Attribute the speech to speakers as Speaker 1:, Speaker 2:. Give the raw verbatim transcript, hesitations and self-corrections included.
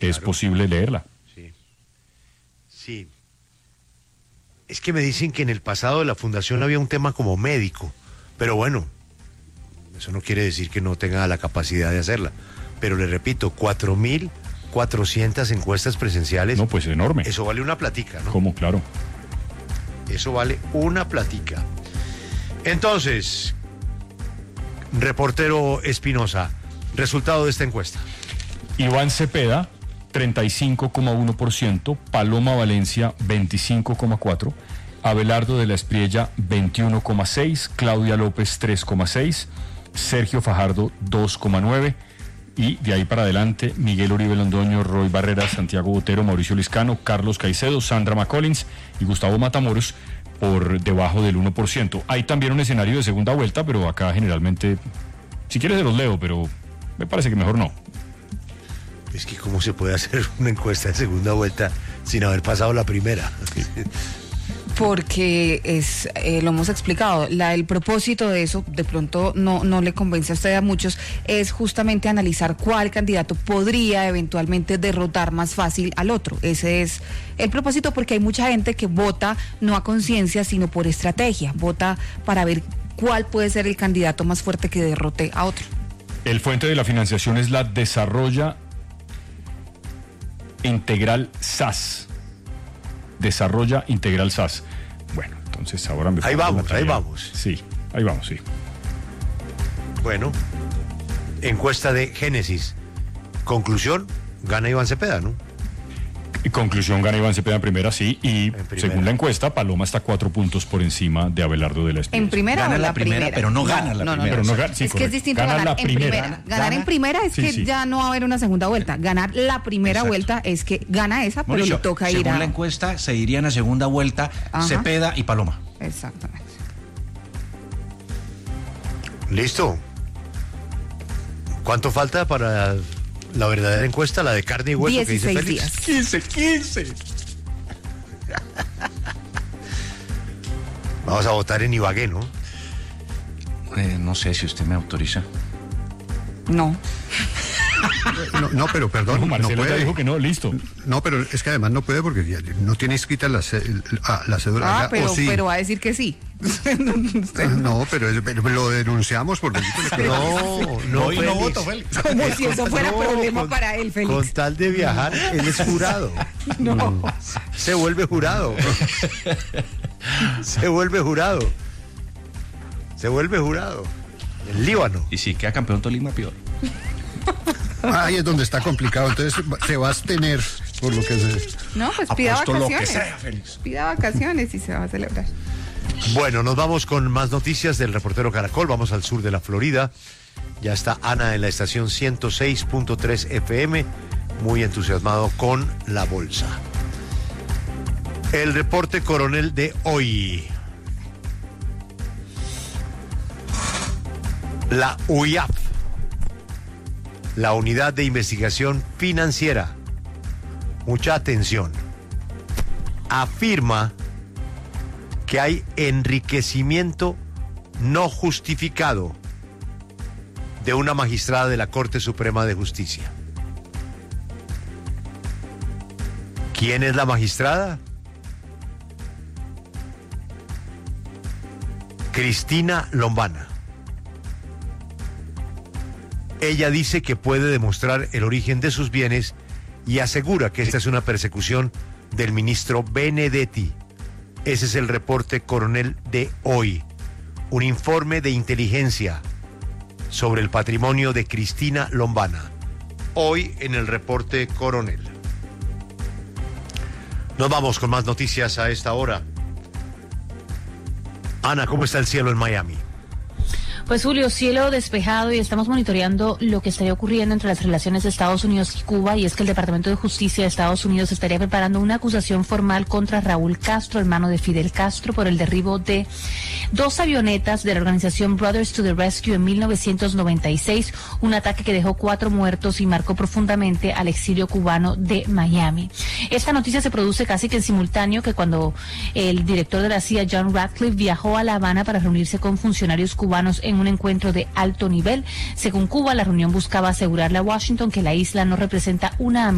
Speaker 1: es posible leerla.
Speaker 2: Sí. Sí. Es que me dicen que en el pasado de la fundación había un tema como médico, pero bueno, eso no quiere decir que no tenga la capacidad de hacerla. Pero le repito, cuatro mil cuatrocientas encuestas presenciales.
Speaker 1: No, pues enorme.
Speaker 2: Eso vale una platica, ¿no?
Speaker 1: ¿Cómo? Claro.
Speaker 2: Eso vale una platica. Entonces, reportero Espinosa, resultado de esta encuesta.
Speaker 1: Iván Cepeda, treinta y cinco coma uno por ciento, Paloma Valencia, veinticinco coma cuatro por ciento, Abelardo de la Espriella, veintiuno coma seis por ciento, Claudia López, tres coma seis por ciento, Sergio Fajardo, dos coma nueve por ciento, y de ahí para adelante, Miguel Uribe Londoño, Roy Barreras, Santiago Botero, Mauricio Liscano, Carlos Caicedo, Sandra McCollins y Gustavo Matamoros por debajo del uno por ciento. Hay también un escenario de segunda vuelta, pero acá generalmente, si quieres se los leo, pero me parece que mejor no.
Speaker 2: Es que cómo se puede hacer una encuesta de segunda vuelta sin haber pasado la primera.
Speaker 3: Porque es, eh, lo hemos explicado, la, el propósito de eso, de pronto no, no le convence a usted a muchos, es justamente analizar cuál candidato podría eventualmente derrotar más fácil al otro. Ese es el propósito, porque hay mucha gente que vota no a conciencia, sino por estrategia, vota para ver cuál puede ser el candidato más fuerte que derrote a otro.
Speaker 1: El fuente de la financiación es la Desarrolla Integral S A S. Desarrolla Integral S A S. Bueno, entonces ahora me...
Speaker 2: Ahí vamos, ahí vamos.
Speaker 1: Sí, ahí vamos, sí.
Speaker 2: Bueno, encuesta de Génesis. Conclusión, gana Iván Cepeda, ¿no?
Speaker 1: Y conclusión, gana Iván Cepeda en primera, sí, y según la encuesta, Paloma está cuatro puntos por encima de Abelardo de la Espriella.
Speaker 3: ¿En primera
Speaker 4: gana
Speaker 3: o
Speaker 4: la
Speaker 3: la
Speaker 4: primera,
Speaker 3: primera?
Speaker 4: pero no,
Speaker 3: no
Speaker 4: gana la
Speaker 3: no, no,
Speaker 4: primera.
Speaker 3: No, no,
Speaker 1: no, sí,
Speaker 3: es que es distinto
Speaker 1: gana
Speaker 3: ganar
Speaker 1: la
Speaker 3: en
Speaker 1: primera.
Speaker 3: primera. Ganar
Speaker 4: Gana,
Speaker 3: en primera es
Speaker 1: sí,
Speaker 3: que
Speaker 1: sí.
Speaker 3: ya no va a haber una segunda vuelta. Ganar la primera
Speaker 4: Exacto.
Speaker 3: vuelta es que gana esa, pero
Speaker 4: Mauricio,
Speaker 3: le toca ir
Speaker 4: según
Speaker 3: a...
Speaker 4: la encuesta, se irían a segunda vuelta
Speaker 3: Ajá.
Speaker 4: Cepeda y Paloma.
Speaker 3: Exactamente.
Speaker 2: Listo. ¿Cuánto falta para la verdadera encuesta, la de carne y hueso que dice
Speaker 3: dieciséis
Speaker 2: Félix?
Speaker 3: días.
Speaker 4: quince, quince.
Speaker 2: Vamos a votar en Ibagué, ¿no?
Speaker 4: Eh, no sé si usted me autoriza.
Speaker 3: No.
Speaker 5: No, no, pero perdón,
Speaker 1: No,
Speaker 5: no,
Speaker 1: Marcelo ya
Speaker 5: puede.
Speaker 1: dijo que no, listo.
Speaker 5: No, pero es que además no puede porque ya no tiene escrita la, ce- ah, la cédula.
Speaker 3: Ah,
Speaker 5: ya,
Speaker 3: pero,
Speaker 5: o sí.
Speaker 3: pero va a decir que sí.
Speaker 5: No, pero, es- pero lo denunciamos por delito electoral.
Speaker 2: No, no,
Speaker 4: Hoy no
Speaker 2: Félix.
Speaker 4: voto, Félix.
Speaker 3: Como si eso fuera
Speaker 2: No,
Speaker 3: problema
Speaker 2: con-
Speaker 3: para él,
Speaker 2: Con
Speaker 3: Félix.
Speaker 2: tal de viajar, él es jurado.
Speaker 3: No.
Speaker 2: Se vuelve jurado. Se vuelve jurado. Se vuelve jurado. El Líbano.
Speaker 4: Y si queda campeón Tolima, peor.
Speaker 5: Ahí es donde está complicado, entonces se va a abstener por lo que se...
Speaker 3: No, pues pida
Speaker 4: Apuesto lo que
Speaker 3: vacaciones.
Speaker 4: sea, Félix.
Speaker 3: Pida vacaciones y se va a celebrar.
Speaker 2: Bueno, nos vamos con más noticias del reportero Caracol. Vamos al sur de la Florida. Ya está Ana en la estación ciento seis punto tres F M, muy entusiasmado con la bolsa. El reporte coronel de hoy. La U I A F, la Unidad de Investigación Financiera, mucha atención, afirma que hay enriquecimiento no justificado de una magistrada de la Corte Suprema de Justicia. ¿Quién es la magistrada? Cristina Lombana. Ella dice que puede demostrar el origen de sus bienes y asegura que esta es una persecución del ministro Benedetti. Ese es el reporte coronel de hoy. Un informe de inteligencia sobre el patrimonio de Cristina Lombana. Hoy en el reporte coronel. Nos vamos con más noticias a esta hora. Ana, ¿cómo está el cielo en Miami?
Speaker 6: Pues Julio, cielo despejado y estamos monitoreando lo que estaría ocurriendo entre las relaciones de Estados Unidos y Cuba, y es que el Departamento de Justicia de Estados Unidos estaría preparando una acusación formal contra Raúl Castro, hermano de Fidel Castro, por el derribo de dos avionetas de la organización Brothers to the Rescue en mil novecientos noventa y seis, un ataque que dejó cuatro muertos y marcó profundamente al exilio cubano de Miami. Esta noticia se produce casi que en simultáneo que cuando el director de la C I A, John Ratcliffe, viajó a La Habana para reunirse con funcionarios cubanos en un encuentro de alto nivel. Según Cuba, la reunión buscaba asegurarle a Washington que la isla no representa una amenaza